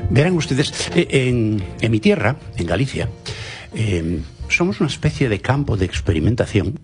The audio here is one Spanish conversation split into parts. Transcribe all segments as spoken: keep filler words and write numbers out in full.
Verán ustedes, en, en mi tierra, en Galicia, eh, somos una especie de campo de experimentación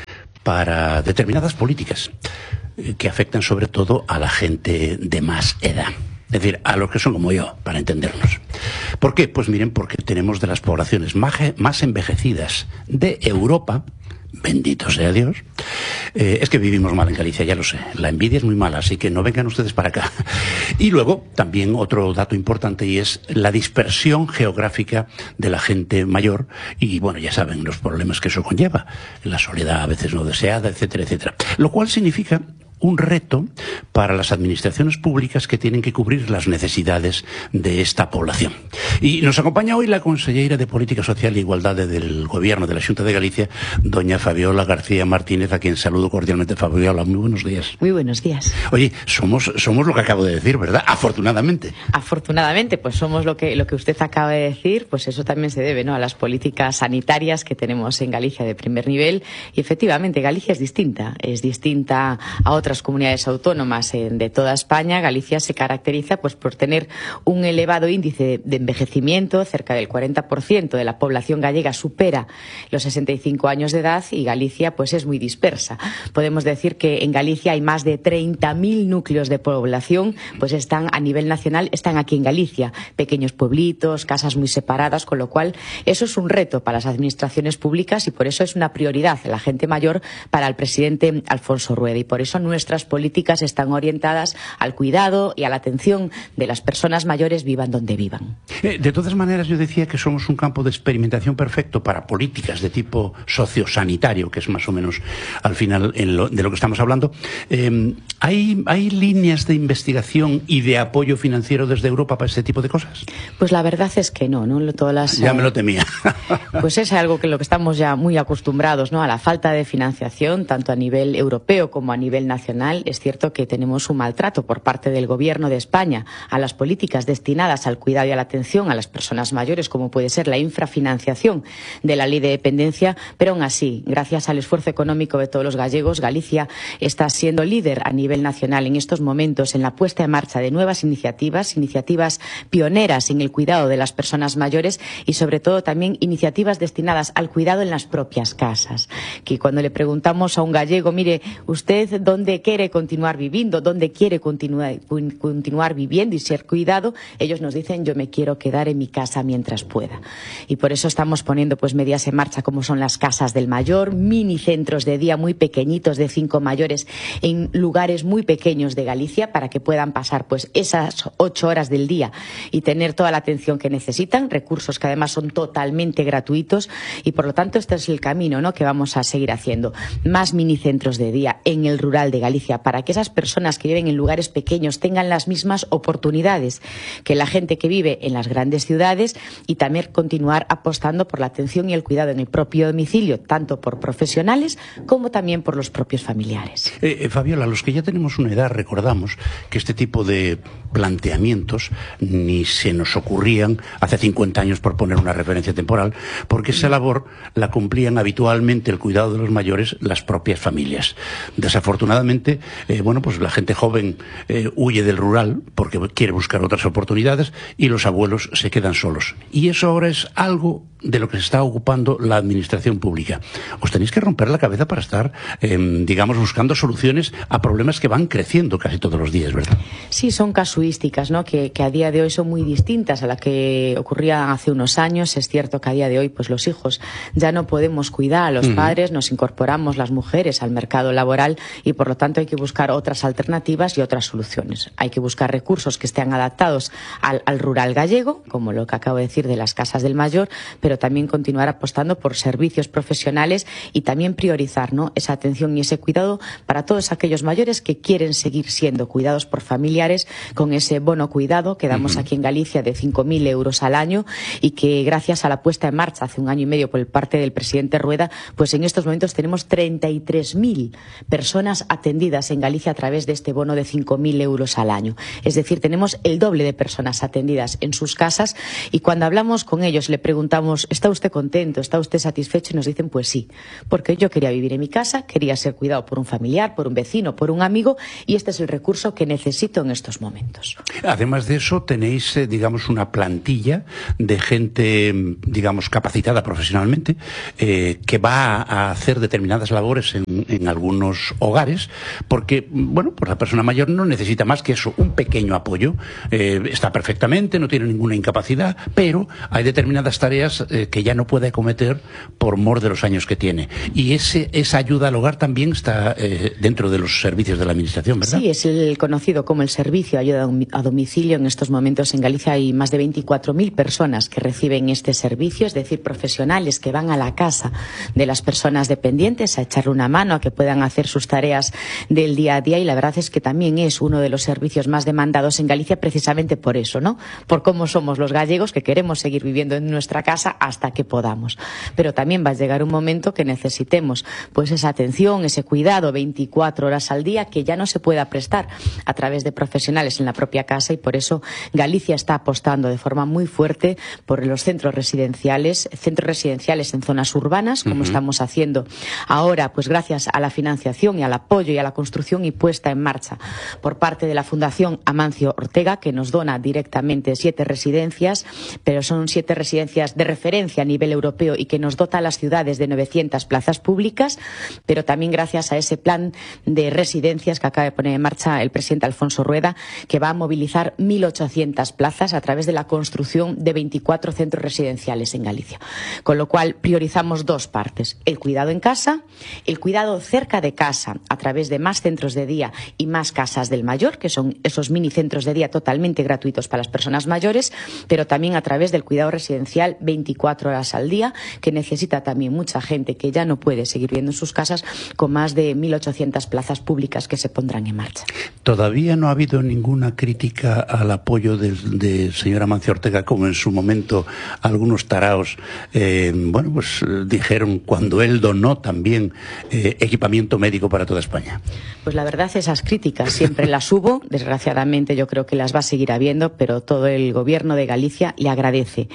para determinadas políticas eh, que afectan sobre todo a la gente de más edad. Es decir, a los que son como yo, para entendernos. ¿Por qué? Pues miren, porque tenemos de las poblaciones más, más envejecidas de Europa, bendito sea Dios. Eh, es que vivimos mal en Galicia, ya lo sé. La envidia es muy mala, así que no vengan ustedes para acá. Y luego, también otro dato importante, y es la dispersión geográfica de la gente mayor. Y bueno, ya saben los problemas que eso conlleva. La soledad a veces no deseada, etcétera, etcétera. Lo cual significa un reto para las administraciones públicas que tienen que cubrir las necesidades de esta población. Y nos acompaña hoy la consellera de Política Social e Igualdad del Gobierno de la Xunta de Galicia, doña Fabiola García Martínez, a quien saludo cordialmente. Fabiola, muy buenos días. Muy buenos días. Oye, somos, somos lo que acabo de decir, ¿verdad? Afortunadamente. Afortunadamente, pues somos lo que, lo que usted acaba de decir, pues eso también se debe, ¿no?, a las políticas sanitarias que tenemos en Galicia de primer nivel. Y efectivamente, Galicia es distinta, es distinta a otras comunidades autónomas de toda España. Galicia se caracteriza pues por tener un elevado índice de envejecimiento. Cerca del cuarenta por ciento de la población gallega supera los sesenta y cinco años de edad, y Galicia pues es muy dispersa. Podemos decir que en Galicia hay más de treinta mil núcleos de población, pues están a nivel nacional, están aquí en Galicia, pequeños pueblitos, casas muy separadas, con lo cual eso es un reto para las administraciones públicas, y por eso es una prioridad la gente mayor para el presidente Alfonso Rueda, y por eso nuestras políticas están orientadas al cuidado y a la atención de las personas mayores, vivan donde vivan. Eh, de todas maneras, yo decía que somos un campo de experimentación perfecto para políticas de tipo sociosanitario, que es más o menos al final en lo, de lo que estamos hablando. Eh, ¿hay, ¿Hay líneas de investigación y de apoyo financiero desde Europa para este tipo de cosas? Pues la verdad es que no, ¿no? Todas las, ya me lo temía. Pues es algo que lo que estamos ya muy acostumbrados, ¿no?, a la falta de financiación, tanto a nivel europeo como a nivel nacional. Es cierto que tenemos un maltrato por parte del Gobierno de España a las políticas destinadas al cuidado y a la atención a las personas mayores, como puede ser la infrafinanciación de la ley de dependencia, pero aún así, gracias al esfuerzo económico de todos los gallegos, Galicia está siendo líder a nivel nacional en estos momentos en la puesta en marcha de nuevas iniciativas, iniciativas pioneras en el cuidado de las personas mayores, y sobre todo también iniciativas destinadas al cuidado en las propias casas. Que cuando le preguntamos a un gallego, mire, ¿usted dónde quiere continuar viviendo, dónde quiere continuar, continuar viviendo y ser cuidado? Ellos nos dicen, yo me quiero quedar en mi casa mientras pueda. Y por eso estamos poniendo pues medidas en marcha, como son las casas del mayor, mini centros de día muy pequeñitos de cinco mayores en lugares muy pequeños de Galicia, para que puedan pasar pues esas ocho horas del día y tener toda la atención que necesitan, recursos que además son totalmente gratuitos. Y por lo tanto este es el camino, ¿no?, que vamos a seguir haciendo. Más mini centros de día en el rural de Galicia, para que esas personas que viven en lugares pequeños tengan las mismas oportunidades que la gente que vive en las grandes ciudades, y también continuar apostando por la atención y el cuidado en el propio domicilio, tanto por profesionales como también por los propios familiares. Eh, eh, Fabiola, los que ya tenemos una edad recordamos que este tipo de planteamientos ni se nos ocurrían hace cincuenta años, por poner una referencia temporal, porque esa labor la cumplían habitualmente, el cuidado de los mayores, las propias familias. Desafortunadamente, eh, bueno, pues la gente joven eh, huye del rural porque quiere buscar otras oportunidades, y los abuelos se quedan solos. Y eso ahora es algo de lo que se está ocupando la administración pública. Os tenéis que romper la cabeza para estar, eh, digamos, buscando soluciones a problemas que van creciendo casi todos los días, ¿verdad? Sí, son casuísticas, ¿no?, que, que a día de hoy son muy distintas a las que ocurrían hace unos años. Es cierto que a día de hoy pues los hijos ya no podemos cuidar a los uh-huh. padres, nos incorporamos las mujeres al mercado laboral, y por lo tanto hay que buscar otras alternativas y otras soluciones. Hay que buscar recursos que estén adaptados al, al rural gallego, como lo que acabo de decir de las casas del mayor, pero también continuar apostando por servicios profesionales, y también priorizar, ¿no?, esa atención y ese cuidado para todos aquellos mayores que quieren seguir siendo cuidados por familiares, con ese bono cuidado que damos uh-huh. aquí en Galicia de cinco mil euros al año, y que gracias a la puesta en marcha hace un año y medio por parte del presidente Rueda, pues en estos momentos tenemos treinta y tres mil personas atendidas en Galicia a través de este bono de cinco mil euros al año. Es decir, tenemos el doble de personas atendidas en sus casas, y cuando hablamos con ellos le preguntamos, ¿está usted contento? ¿Está usted satisfecho? Y nos dicen, pues sí, porque yo quería vivir en mi casa, quería ser cuidado por un familiar, por un vecino, por un amigo, y este es el recurso que necesito en estos momentos. ayuntamientos. Además de eso, tenéis, eh, digamos, una plantilla de gente, digamos, capacitada profesionalmente, eh, que va a hacer determinadas labores en, en algunos hogares, porque, bueno, pues la persona mayor no necesita más que eso, un pequeño apoyo. Eh, está perfectamente, no tiene ninguna incapacidad, pero hay determinadas tareas eh, que ya no puede acometer por mor de los años que tiene. Y ese, esa ayuda al hogar también está eh, dentro de los servicios de la Administración, ¿verdad? Sí, es el conocido como el servicio de ayuda a domicilio. En estos momentos en Galicia hay más de veinticuatro mil personas que reciben este servicio, es decir, profesionales que van a la casa de las personas dependientes a echarle una mano, a que puedan hacer sus tareas del día a día, y la verdad es que también es uno de los servicios más demandados en Galicia precisamente por eso, ¿no? Por cómo somos los gallegos, que queremos seguir viviendo en nuestra casa hasta que podamos. Pero también va a llegar un momento que necesitemos pues esa atención, ese cuidado veinticuatro horas al día que ya no se pueda prestar a través de profesionales en la propia casa, y por eso Galicia está apostando de forma muy fuerte por los centros residenciales, centros residenciales en zonas urbanas, como uh-huh. estamos haciendo ahora, pues gracias a la financiación y al apoyo y a la construcción y puesta en marcha por parte de la Fundación Amancio Ortega, que nos dona directamente siete residencias, pero son siete residencias de referencia a nivel europeo y que nos dota a las ciudades de novecientas plazas públicas, pero también gracias a ese plan de residencias que acaba de poner en marcha el presidente Alfonso Rueda, que va a movilizar mil ochocientas plazas a través de la construcción de veinticuatro centros residenciales en Galicia. Con lo cual priorizamos dos partes: el cuidado en casa, el cuidado cerca de casa a través de más centros de día y más casas del mayor, que son esos mini centros de día totalmente gratuitos para las personas mayores, pero también a través del cuidado residencial veinticuatro horas al día, que necesita también mucha gente que ya no puede seguir viviendo en sus casas, con más de mil ochocientas plazas públicas que se pondrán en marcha. Todavía no ha habido ninguna crítica al apoyo del de señor Amancio Ortega, como en su momento algunos taraos, eh, bueno, pues dijeron cuando él donó también eh, equipamiento médico para toda España. Pues la verdad, esas críticas siempre las hubo, desgraciadamente yo creo que las va a seguir habiendo, pero todo el gobierno de Galicia le agradece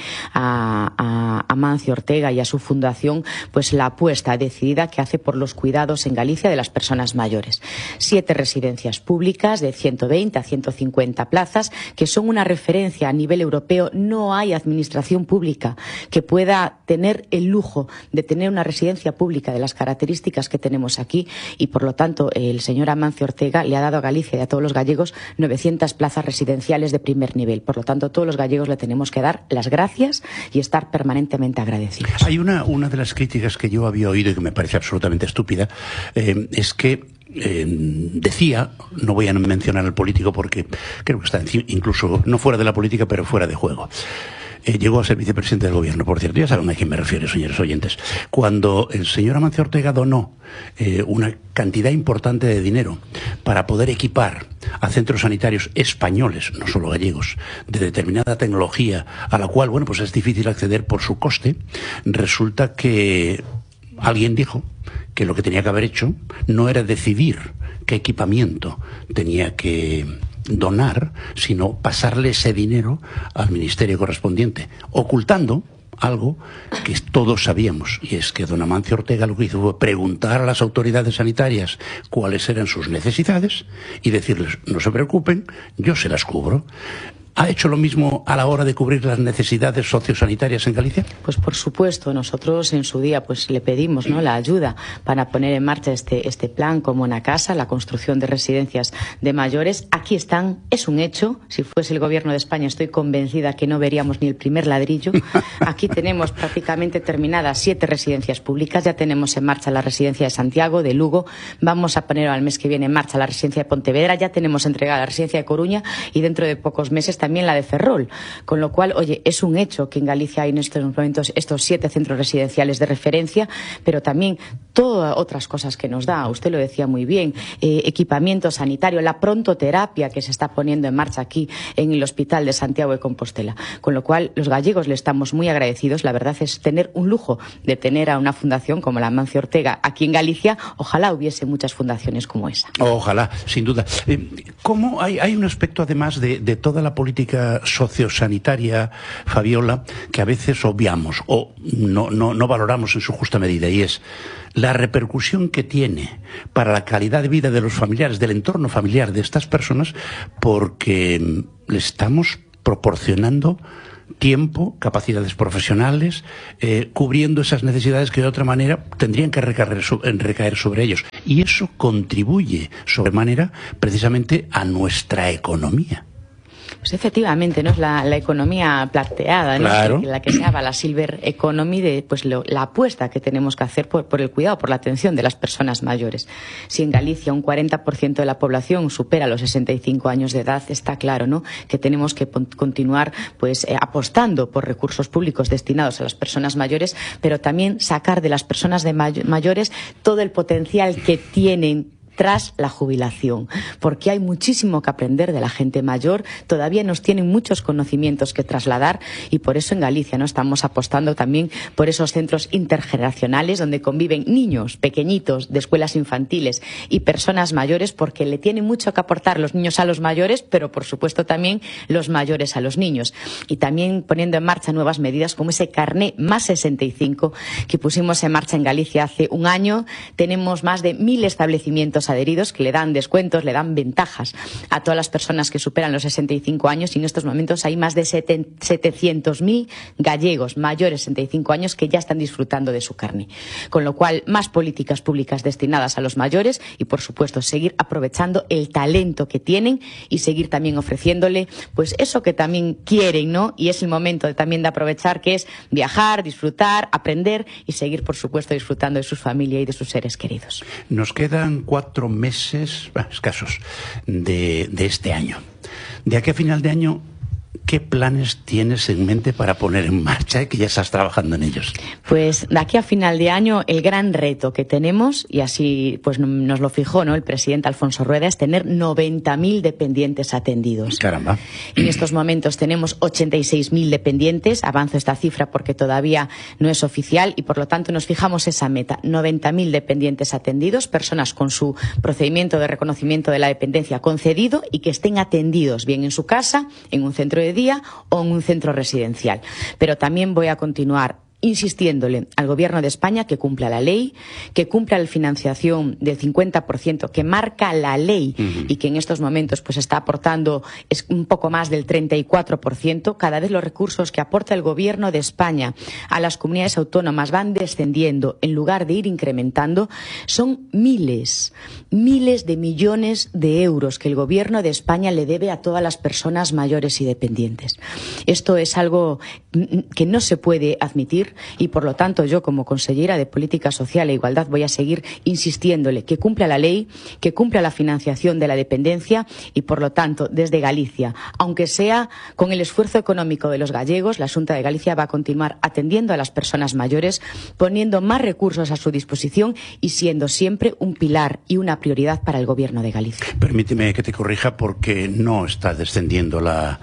a, a Amancio Ortega y a su fundación pues la apuesta decidida que hace por los cuidados en Galicia de las personas mayores. Siete residencias públicas de ciento veinte a ciento cincuenta plazas, que son una referencia a nivel europeo. No hay administración pública que pueda tener el lujo de tener una residencia pública de las características que tenemos aquí, y por lo tanto el señor Amancio Ortega le ha dado a Galicia y a todos los gallegos novecientas plazas residenciales de primer nivel. Por lo tanto, todos los gallegos le tenemos que dar las gracias y estar permanentemente agradecidos. Hay una, una de las críticas que yo había oído y que me parece absolutamente estúpida, eh, es que Eh, decía, no voy a mencionar al político porque creo que está incluso no fuera de la política, pero fuera de juego. Eh, llegó a ser vicepresidente del gobierno, por cierto, ya saben a quién me refiero, señores oyentes. Cuando el señor Amancio Ortega donó eh, una cantidad importante de dinero para poder equipar a centros sanitarios españoles, no solo gallegos, de determinada tecnología a la cual, bueno, pues es difícil acceder por su coste, resulta que alguien dijo que lo que tenía que haber hecho no era decidir qué equipamiento tenía que donar, sino pasarle ese dinero al ministerio correspondiente, ocultando algo que todos sabíamos, y es que don Amancio Ortega lo que hizo fue preguntar a las autoridades sanitarias cuáles eran sus necesidades y decirles: no se preocupen, yo se las cubro. ¿Ha hecho lo mismo a la hora de cubrir las necesidades sociosanitarias en Galicia? Pues por supuesto, nosotros en su día pues le pedimos, ¿no?, la ayuda para poner en marcha este, este plan como una casa, la construcción de residencias de mayores. Aquí están, es un hecho. Si fuese el gobierno de España, estoy convencida que no veríamos ni el primer ladrillo. Aquí tenemos prácticamente terminadas siete residencias públicas. Ya tenemos en marcha la residencia de Santiago, de Lugo. Vamos a poner al mes que viene en marcha la residencia de Pontevedra. Ya tenemos entregada la residencia de Coruña y dentro de pocos meses también también la de Ferrol, con lo cual, oye, es un hecho que en Galicia hay en estos momentos estos siete centros residenciales de referencia, pero también todas otras cosas que nos da, usted lo decía muy bien, eh, equipamiento sanitario, la prontoterapia que se está poniendo en marcha aquí en el Hospital de Santiago de Compostela, con lo cual los gallegos le estamos muy agradecidos. La verdad es tener un lujo de tener a una fundación como la Amancio Ortega aquí en Galicia. Ojalá hubiese muchas fundaciones como esa. Ojalá, sin duda. Eh, ¿Cómo hay, hay un aspecto además de, de toda la política sociosanitaria, Fabiola, que a veces obviamos o no, no, no valoramos en su justa medida, y es la repercusión que tiene para la calidad de vida de los familiares, del entorno familiar de estas personas, porque le estamos proporcionando tiempo, capacidades profesionales, eh, cubriendo esas necesidades que de otra manera tendrían que recaer, recaer sobre ellos. Y eso contribuye sobremanera precisamente a nuestra economía. Pues efectivamente, ¿no? Es la, la economía plateada, ¿no? Claro. La que se llama la Silver Economy, de pues lo, la apuesta que tenemos que hacer por, por el cuidado, por la atención de las personas mayores. Si en Galicia un cuarenta por ciento de la población supera los sesenta y cinco años de edad, está claro, ¿no? Que tenemos que continuar pues eh, apostando por recursos públicos destinados a las personas mayores, pero también sacar de las personas de may mayores todo el potencial que tienen tras la jubilación, porque hay muchísimo que aprender de la gente mayor, todavía nos tienen muchos conocimientos que trasladar y por eso en Galicia no estamos apostando también por esos centros intergeneracionales donde conviven niños pequeñitos de escuelas infantiles y personas mayores, porque le tienen mucho que aportar los niños a los mayores, pero por supuesto también los mayores a los niños. Y también poniendo en marcha nuevas medidas como ese carné más sesenta y cinco que pusimos en marcha en Galicia hace un año. Tenemos más de mil establecimientos adheridos que le dan descuentos, le dan ventajas a todas las personas que superan los sesenta y cinco años, y en estos momentos hay más de setecientos mil gallegos mayores de sesenta y cinco años que ya están disfrutando de su carné. Con lo cual, más políticas públicas destinadas a los mayores y, por supuesto, seguir aprovechando el talento que tienen y seguir también ofreciéndole pues eso que también quieren, ¿no? Y es el momento de, también de aprovechar, que es viajar, disfrutar, aprender y seguir, por supuesto, disfrutando de su familia y de sus seres queridos. Nos quedan cuatro meses bueno, escasos de, de este año. De aquí a final de año, ¿qué planes tienes en mente para poner en marcha, que ya estás trabajando en ellos? Pues de aquí a final de año el gran reto que tenemos, y así pues nos lo fijó, ¿no?, el presidente Alfonso Rueda, es tener noventa mil dependientes atendidos. Caramba. En estos momentos tenemos ochenta y seis mil dependientes, avanzo esta cifra porque todavía no es oficial y por lo tanto nos fijamos esa meta, noventa mil dependientes atendidos, personas con su procedimiento de reconocimiento de la dependencia concedido y que estén atendidos bien en su casa, en un centro de día o en un centro residencial. Pero también voy a continuar insistiéndole al Gobierno de España que cumpla la ley, que cumpla la financiación del cincuenta por ciento que marca la ley uh-huh. y que en estos momentos pues está aportando es un poco más del treinta y cuatro por ciento. Cada vez los recursos que aporta el Gobierno de España a las comunidades autónomas van descendiendo en lugar de ir incrementando. Son miles, miles de millones de euros que el Gobierno de España le debe a todas las personas mayores y dependientes. Esto es algo que no se puede admitir. Y, por lo tanto, yo, como consellera de Política Social e Igualdad, voy a seguir insistiéndole que cumpla la ley, que cumpla la financiación de la dependencia y, por lo tanto, desde Galicia, aunque sea con el esfuerzo económico de los gallegos, la Xunta de Galicia va a continuar atendiendo a las personas mayores, poniendo más recursos a su disposición y siendo siempre un pilar y una prioridad para el Gobierno de Galicia. Permíteme que te corrija, porque no está descendiendo la,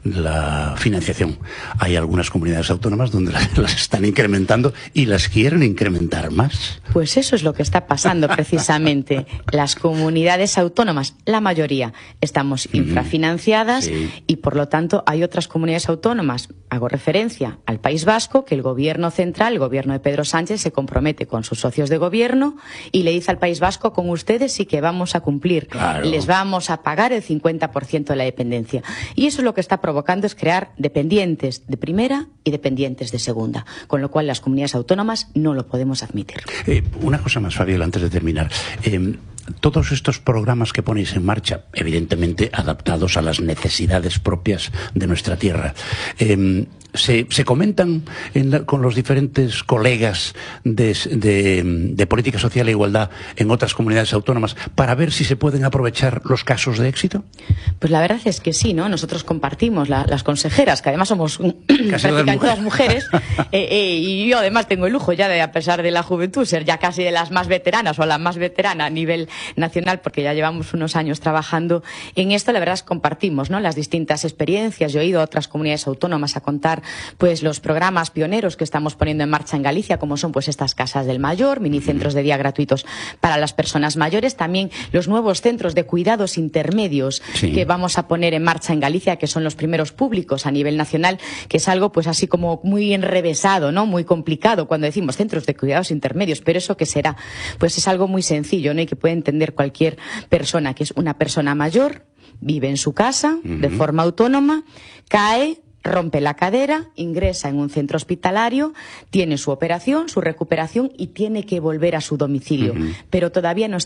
la financiación. Hay algunas comunidades autónomas donde las, las están incrementando y las quieren incrementar más. Pues eso es lo que está pasando precisamente. Las comunidades autónomas, la mayoría, estamos infrafinanciadas sí. y por lo tanto hay otras comunidades autónomas, hago referencia al País Vasco, que el Gobierno central, el Gobierno de Pedro Sánchez, se compromete con sus socios de gobierno y le dice al País Vasco: con ustedes sí que vamos a cumplir, claro. les vamos a pagar el cincuenta por ciento de la dependencia. Y eso es lo que está provocando, es crear dependientes de primera y dependientes de segunda. Con lo cual las comunidades autónomas no lo podemos admitir. Eh, una cosa más, Fabiola, antes de terminar. Eh, todos estos programas que ponéis en marcha, evidentemente adaptados a las necesidades propias de nuestra tierra, eh, se, se comentan en la, con los diferentes colegas de, de, de Política Social e Igualdad en otras comunidades autónomas para ver si se pueden aprovechar los casos de éxito. Pues la verdad es que sí, ¿no? Nosotros compartimos, la, las consejeras, que además somos prácticamente todas mujeres, eh, eh, y yo además tengo el lujo ya de, a pesar de la juventud, ser ya casi de las más veteranas o la más veterana a nivel nacional, porque ya llevamos unos años trabajando en esto. La verdad es que compartimos, ¿no?, las distintas experiencias. Yo he ido a otras comunidades autónomas a contar pues los programas pioneros que estamos poniendo en marcha en Galicia, como son pues estas casas del mayor, minicentros de día gratuitos para las personas mayores, también los nuevos centros de cuidados intermedios sí. que vamos a poner en marcha en Galicia, que son los primeros públicos a nivel nacional, que es algo pues así como muy enrevesado, ¿no? Muy complicado cuando decimos centros de cuidados intermedios, pero ¿eso qué será? Pues es algo muy sencillo, ¿no? Y que puede entender cualquier persona, que es una persona mayor, vive en su casa uh-huh. de forma autónoma, cae, rompe la cadera, ingresa en un centro hospitalario, tiene su operación, su recuperación y tiene que volver a su domicilio, uh-huh. pero todavía no está